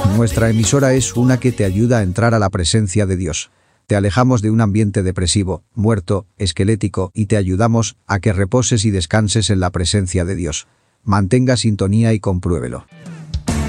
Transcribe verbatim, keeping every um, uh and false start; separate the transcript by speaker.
Speaker 1: Nuestra emisora es una que te ayuda a entrar a la presencia de Dios. Te alejamos de un ambiente depresivo, muerto, esquelético y te ayudamos a que reposes y descanses en la presencia de Dios. Mantenga sintonía y compruébelo.